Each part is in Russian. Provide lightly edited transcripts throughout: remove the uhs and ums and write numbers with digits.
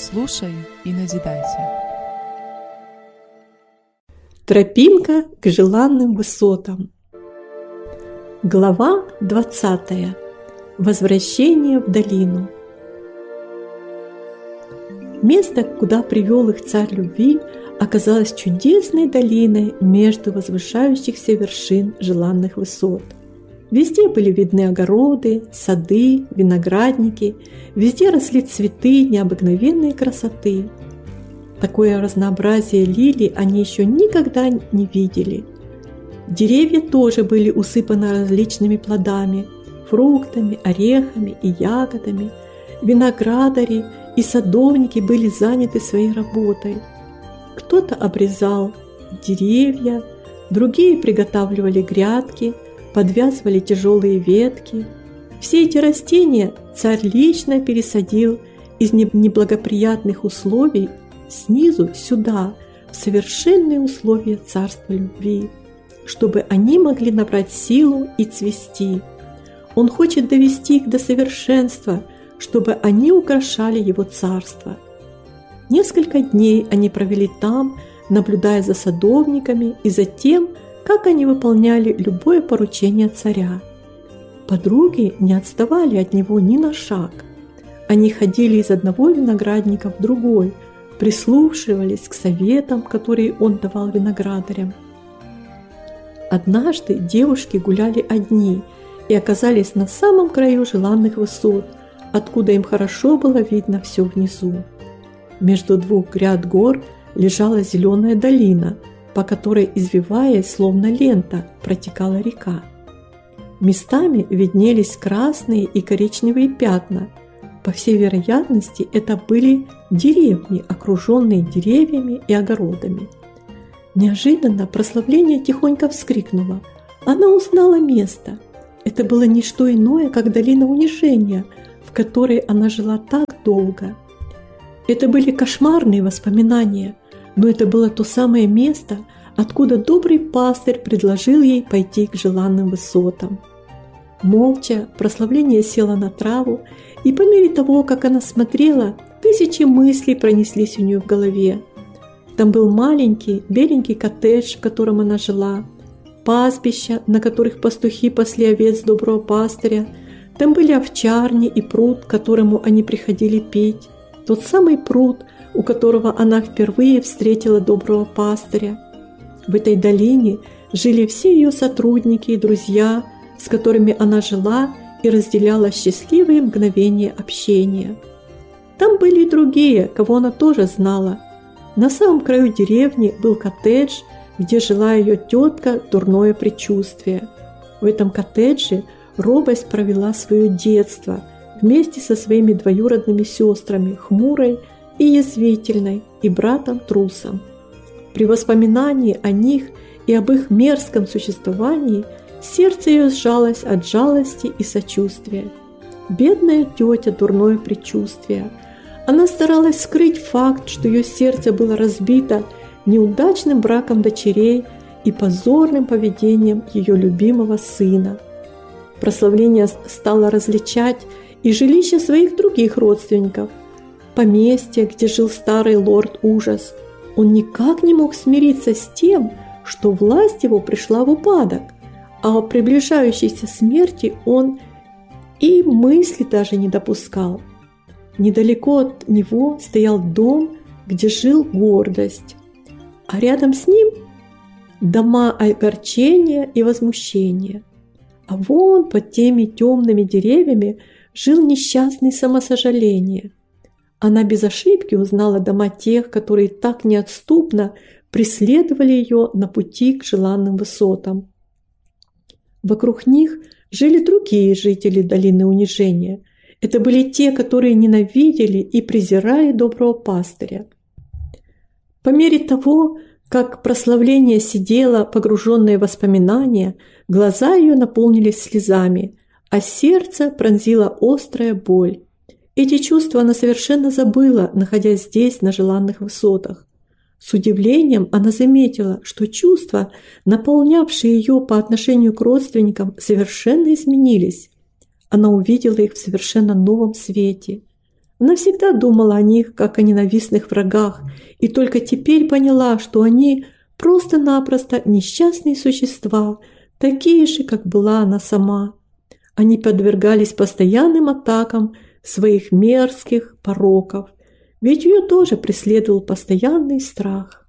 Слушай и назидайся. Тропинка к желанным высотам. Глава 20. Возвращение в долину. Место, куда привел их царь любви, оказалось чудесной долиной между возвышающихся вершин желанных высот. Везде были видны огороды, сады, виноградники, везде росли цветы необыкновенной красоты. Такое разнообразие лилий они еще никогда не видели. Деревья тоже были усыпаны различными плодами, фруктами, орехами и ягодами. Виноградари и садовники были заняты своей работой. Кто-то обрезал деревья, другие приготавливали грядки, подвязывали тяжелые ветки. Все эти растения царь лично пересадил из неблагоприятных условий снизу сюда, в совершенные условия царства любви, чтобы они могли набрать силу и цвести. Он хочет довести их до совершенства, чтобы они украшали его царство. Несколько дней они провели там, наблюдая за садовниками и за тем, как они выполняли любое поручение царя. Подруги не отставали от него ни на шаг. Они ходили из одного виноградника в другой, прислушивались к советам, которые он давал виноградарям. Однажды девушки гуляли одни и оказались на самом краю желанных высот, откуда им хорошо было видно все внизу. Между двух гряд гор лежала зеленая долина, по которой, извиваясь, словно лента, протекала река. Местами виднелись красные и коричневые пятна. По всей вероятности, это были деревни, окруженные деревьями и огородами. Неожиданно прославление тихонько вскрикнула. Она узнала место. Это было не что иное, как долина унижения, в которой она жила так долго. Это были кошмарные воспоминания, но это было то самое место, откуда добрый пастырь предложил ей пойти к желанным высотам. Молча прославление села на траву, и по мере того, как она смотрела, тысячи мыслей пронеслись у нее в голове. Там был маленький беленький коттедж, в котором она жила, пастбища, на которых пастухи пасли овец доброго пастыря. Там были овчарни и пруд, к которому они приходили пить, тот самый пруд, у которого она впервые встретила доброго пастыря. В этой долине жили все ее сотрудники и друзья, с которыми она жила и разделяла счастливые мгновения общения. Там были и другие, кого она тоже знала. На самом краю деревни был коттедж, где жила ее тетка Дурное предчувствие. В этом коттедже робость провела свое детство вместе со своими двоюродными сестрами Хмурой и Язвительной и братом Трусом. При воспоминании о них и об их мерзком существовании сердце ее сжалось от жалости и сочувствия. Бедная тетя Дурное предчувствие. Она старалась скрыть факт, что ее сердце было разбито неудачным браком дочерей и позорным поведением ее любимого сына. Прославление стало различать и жилища своих других родственников. Поместье, где жил старый лорд Ужас. Он никак не мог смириться с тем, что власть его пришла в упадок, а о приближающейся смерти он и мысли даже не допускал. Недалеко от него стоял дом, где жил Гордость, а рядом с ним дома огорчения и возмущения. А вон под теми темными деревьями жил несчастный Самосожаление. Она без ошибки узнала дома тех, которые так неотступно преследовали ее на пути к желанным высотам. Вокруг них жили другие жители долины унижения. Это были те, которые ненавидели и презирали доброго пастыря. По мере того, как прославление сидело, погруженное в воспоминания, глаза ее наполнились слезами, а сердце пронзила острая боль. Эти чувства она совершенно забыла, находясь здесь, на желанных высотах. С удивлением она заметила, что чувства, наполнявшие ее по отношению к родственникам, совершенно изменились. Она увидела их в совершенно новом свете. Она всегда думала о них, как о ненавистных врагах, и только теперь поняла, что они просто-напросто несчастные существа, такие же, как была она сама. Они подвергались постоянным атакам своих мерзких пороков, ведь ее тоже преследовал постоянный страх.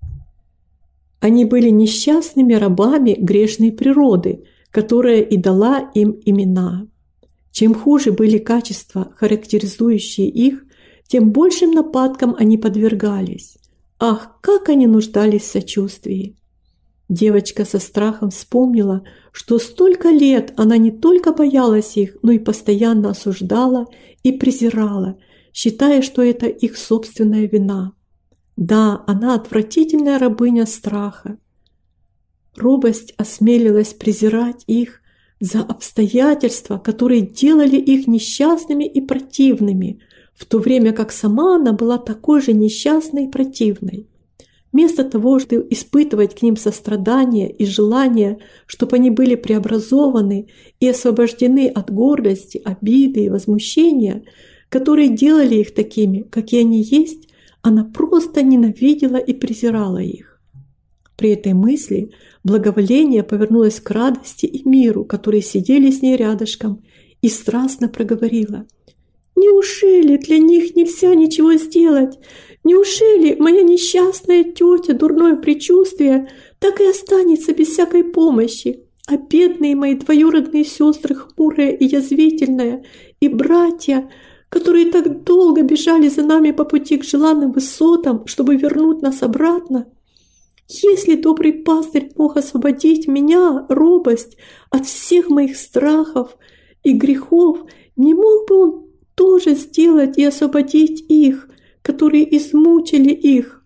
Они были несчастными рабами грешной природы, которая и дала им имена. Чем хуже были качества, характеризующие их, тем большим нападкам они подвергались. Ах, как они нуждались в сочувствии! Девочка со страхом вспомнила, что столько лет она не только боялась их, но и постоянно осуждала и презирала, считая, что это их собственная вина. Да, она отвратительная рабыня страха. Робость осмелилась презирать их за обстоятельства, которые делали их несчастными и противными, в то время как сама она была такой же несчастной и противной. Вместо того, чтобы испытывать к ним сострадание и желание, чтобы они были преобразованы и освобождены от гордости, обиды и возмущения, которые делали их такими, какие они есть, она просто ненавидела и презирала их. При этой мысли благоволение повернулось к радости и миру, которые сидели с ней рядышком, и страстно проговорила: «Неужели для них нельзя ничего сделать? Неужели моя несчастная тетя, дурное предчувствие, так и останется без всякой помощи? А бедные мои двоюродные сестры, хмурые и язвительные, и братья, которые так долго бежали за нами по пути к желанным высотам, чтобы вернуть нас обратно? Если добрый пастырь мог освободить меня, робость, от всех моих страхов и грехов, не мог бы он тоже сделать и освободить их, которые измучили их?»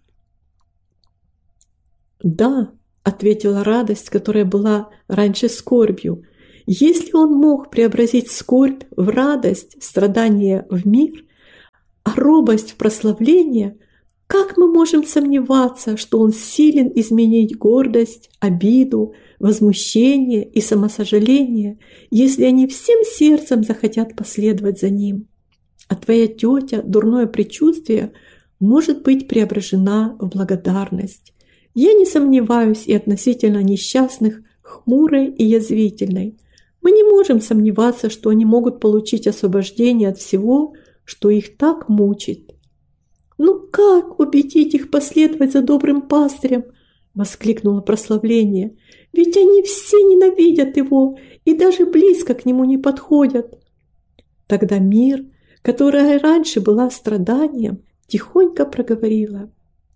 «Да», — ответила радость, которая была раньше скорбью. «Если он мог преобразить скорбь в радость, страдание в мир, а робость в прославление, как мы можем сомневаться, что он силен изменить гордость, обиду, возмущение и самосожаление, если они всем сердцем захотят последовать за ним? А твоя тетя, дурное предчувствие, может быть преображена в благодарность. Я не сомневаюсь и относительно несчастных, хмурой и язвительной. Мы не можем сомневаться, что они могут получить освобождение от всего, что их так мучит». «Ну как убедить их последовать за добрым пастырем?» — воскликнуло прославление. «Ведь они все ненавидят его и даже близко к нему не подходят». Тогда мир, которая раньше была страданием, тихонько проговорила: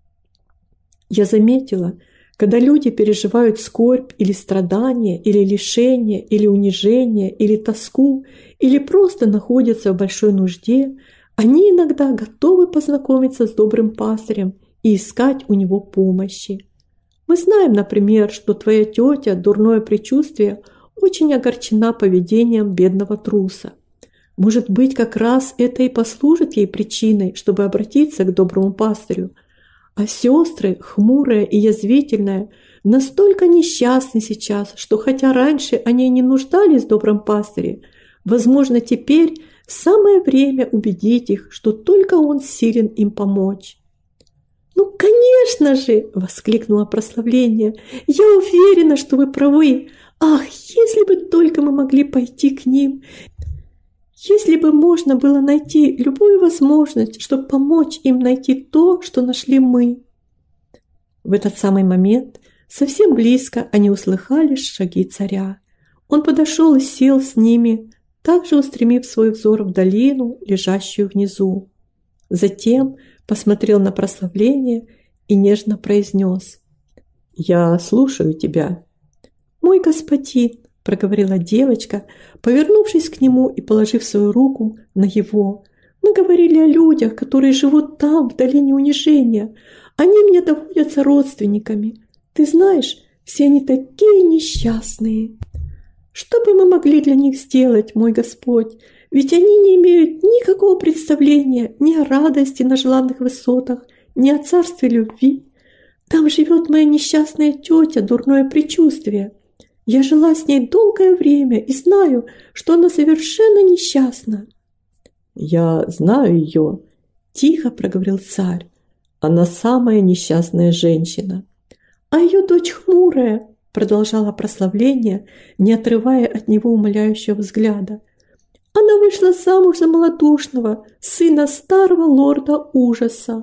«Я заметила, когда люди переживают скорбь или страдание, или лишение, или унижение, или тоску, или просто находятся в большой нужде, они иногда готовы познакомиться с добрым пастырем и искать у него помощи. Мы знаем, например, что твоя тетя, дурное предчувствие, очень огорчена поведением бедного труса. Может быть, как раз это и послужит ей причиной, чтобы обратиться к доброму пастырю. А сестры, хмурая и язвительная, настолько несчастны сейчас, что хотя раньше они не нуждались в добром пастыре, возможно, теперь самое время убедить их, что только он силен им помочь». «Ну, конечно же!» – воскликнуло прославление. «Я уверена, что вы правы. Ах, если бы только мы могли пойти к ним! Если бы можно было найти любую возможность, чтобы помочь им найти то, что нашли мы!» В этот самый момент совсем близко они услыхали шаги царя. Он подошел и сел с ними, также устремив свой взор в долину, лежащую внизу. Затем посмотрел на прославление и нежно произнес: «Я слушаю тебя». «Мой господин», — проговорила девочка, повернувшись к нему и положив свою руку на его, «мы говорили о людях, которые живут там, в долине унижения. Они мне доводятся родственниками. Ты знаешь, все они такие несчастные. Что бы мы могли для них сделать, мой Господь? Ведь они не имеют никакого представления ни о радости на желанных высотах, ни о царстве любви. Там живет моя несчастная тетя, дурное предчувствие. Я жила с ней долгое время и знаю, что она совершенно несчастна». «Я знаю ее», – тихо проговорил царь. «Она самая несчастная женщина». «А ее дочь хмурая», – продолжала прославление, не отрывая от него умоляющего взгляда. «Она вышла замуж за малодушного, сына старого лорда ужаса.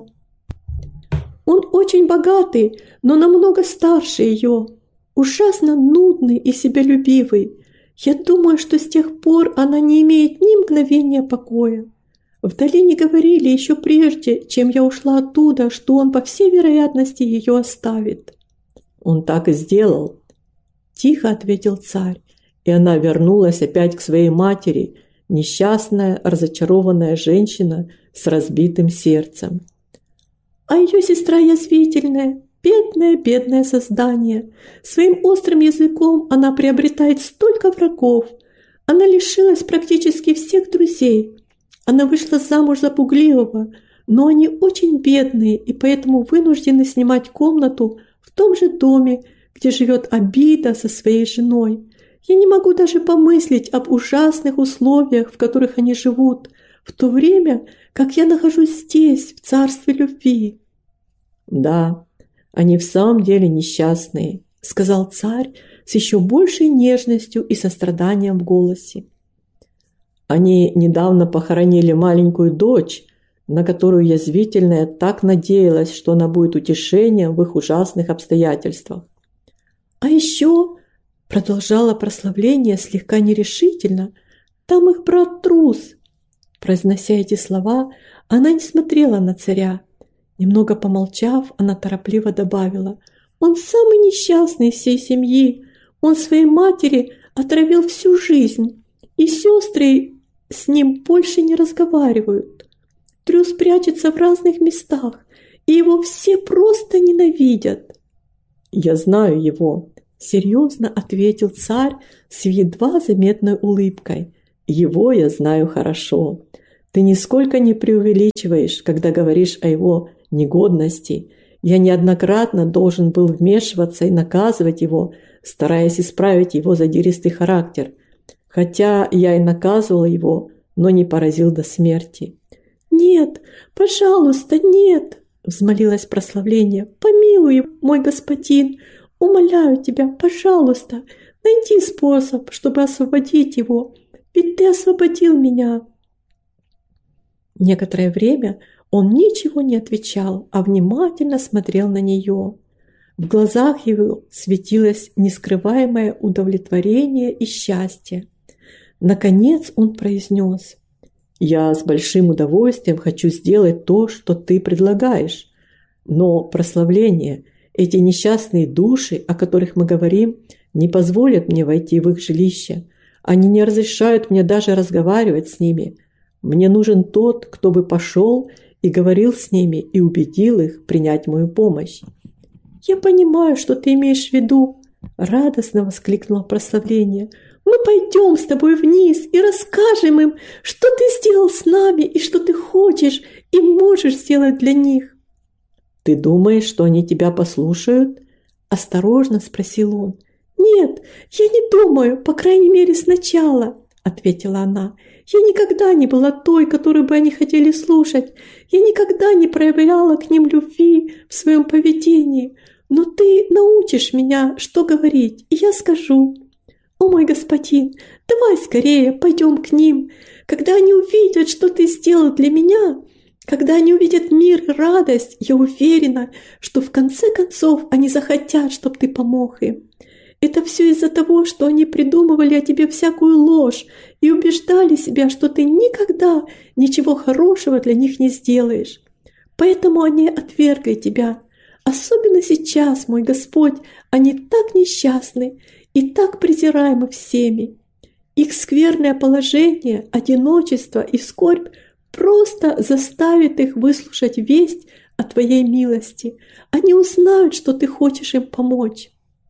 Он очень богатый, но намного старше ее, ужасно нудный и себялюбивый. Я думаю, что с тех пор она не имеет ни мгновения покоя. В долине говорили еще прежде, чем я ушла оттуда, что он по всей вероятности ее оставит». «Он так и сделал», – тихо ответил царь, и она вернулась опять к своей матери, несчастная, разочарованная женщина с разбитым сердцем. «А ее сестра язвительная, бедное создание. Своим острым языком она приобретает столько врагов. Она лишилась практически всех друзей. Она вышла замуж за пугливого, но они очень бедные и поэтому вынуждены снимать комнату в том же доме, где живет Обида со своей женой. Я не могу даже помыслить об ужасных условиях, в которых они живут, в то время, как я нахожусь здесь, в царстве любви». «Да, они в самом деле несчастные», – сказал царь с еще большей нежностью и состраданием в голосе. «Они недавно похоронили маленькую дочь, на которую язвительная так надеялась, что она будет утешением в их ужасных обстоятельствах. А еще, продолжала прославление слегка нерешительно, там их брат трус». Произнося эти слова, она не смотрела на царя. Немного помолчав, она торопливо добавила: «Он самый несчастный из всей семьи. Он своей матери отравил всю жизнь, и сестры с ним больше не разговаривают. Трус прячется в разных местах, и его все просто ненавидят». «Я знаю его», – серьезно ответил царь с едва заметной улыбкой. «Его я знаю хорошо. Ты нисколько не преувеличиваешь, когда говоришь о его негодности. Я неоднократно должен был вмешиваться и наказывать его, стараясь исправить его задиристый характер. Хотя я и наказывал его, но не поразил до смерти». «Нет, пожалуйста, нет!» – взмолилась прославление. «Помилуй, мой господин, умоляю тебя, пожалуйста, найди способ, чтобы освободить его, ведь ты освободил меня». Некоторое время он ничего не отвечал, а внимательно смотрел на нее. В глазах его светилось нескрываемое удовлетворение и счастье. Наконец он произнес: «Я с большим удовольствием хочу сделать то, что ты предлагаешь. Но прославление, эти несчастные души, о которых мы говорим, не позволят мне войти в их жилище. Они не разрешают мне даже разговаривать с ними. Мне нужен тот, кто бы пошел и говорил с ними и убедил их принять мою помощь». «Я понимаю, что ты имеешь в виду», – радостно воскликнула прославление. «Мы пойдем с тобой вниз и расскажем им, что ты сделал с нами и что ты хочешь и можешь сделать для них». «Ты думаешь, что они тебя послушают?» – осторожно спросил он. «Нет, я не думаю, по крайней мере сначала», – ответила она. «Я никогда не была той, которую бы они хотели слушать. Я никогда не проявляла к ним любви в своем поведении. Но ты научишь меня, что говорить, и я скажу. О, мой господин, давай скорее пойдем к ним. Когда они увидят, что ты сделал для меня, когда они увидят мир и радость, я уверена, что в конце концов они захотят, чтобы ты помог им. Это все из-за того, что они придумывали о тебе всякую ложь и убеждали себя, что ты никогда ничего хорошего для них не сделаешь. Поэтому они отвергли тебя. Особенно сейчас, мой Господь, они так несчастны и так презираемы всеми. Их скверное положение, одиночество и скорбь просто заставит их выслушать весть о твоей милости. Они узнают, что ты хочешь им помочь».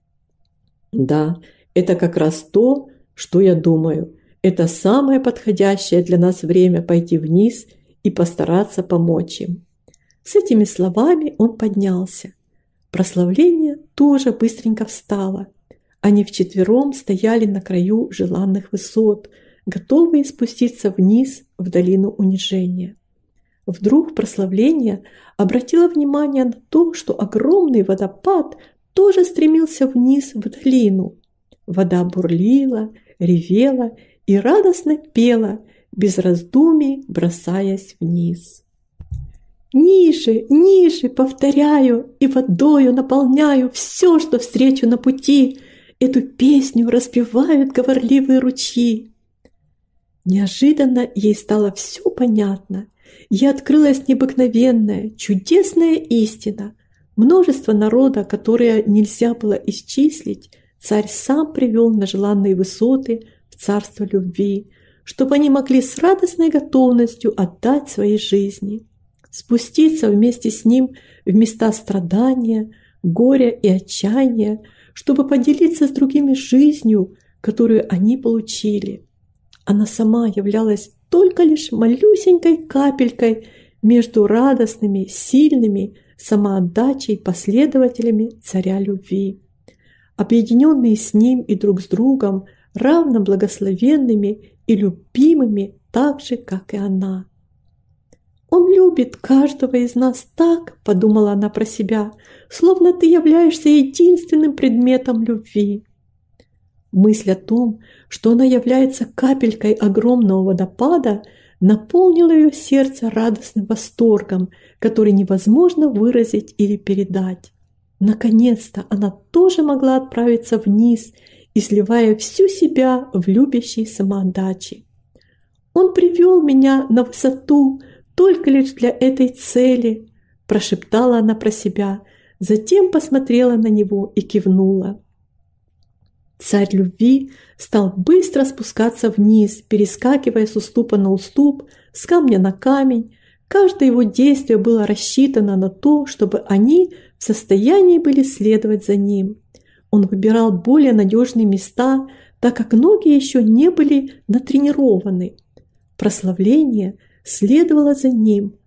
«Да, это как раз то, что я думаю. Это самое подходящее для нас время пойти вниз и постараться помочь им». С этими словами он поднялся. Прославление тоже быстренько встало. Они вчетвером стояли на краю желанных высот, готовые спуститься вниз в долину унижения. Вдруг прославление обратило внимание на то, что огромный водопад тоже стремился вниз в долину. Вода бурлила, ревела и радостно пела, без раздумий бросаясь вниз. «Ниже, ниже, повторяю, и водою наполняю все, что встречу на пути. Эту песню распевают говорливые ручьи». Неожиданно ей стало все понятно. Ей открылась необыкновенная, чудесная истина. Множество народа, которое нельзя было исчислить, царь сам привел на желанные высоты в царство любви, чтобы они могли с радостной готовностью отдать свои жизни, спуститься вместе с ним в места страдания, горя и отчаяния, чтобы поделиться с другими жизнью, которую они получили. Она сама являлась только лишь малюсенькой капелькой между радостными, сильными самоотдачей последователями царя любви, объединенные с ним и друг с другом, равно благословенными и любимыми так же, как и она. «Он любит каждого из нас так, — подумала она про себя, — словно ты являешься единственным предметом любви». Мысль о том, что она является капелькой огромного водопада, наполнила ее сердце радостным восторгом, который невозможно выразить или передать. Наконец-то она тоже могла отправиться вниз, изливая всю себя в любящей самоотдаче. «Он привел меня на высоту только лишь для этой цели», – прошептала она про себя, затем посмотрела на него и кивнула. Царь любви стал быстро спускаться вниз, перескакивая с уступа на уступ, с камня на камень. Каждое его действие было рассчитано на то, чтобы они в состоянии были следовать за ним. Он выбирал более надежные места, так как ноги еще не были натренированы. Прославление следовало за ним,